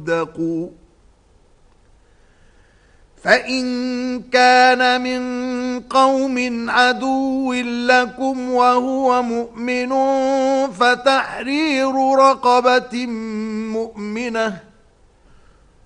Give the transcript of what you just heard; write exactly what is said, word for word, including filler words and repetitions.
تصدقوا فإن كان من قوم عدو لكم وهو مؤمن فتحرير رقبة مؤمنة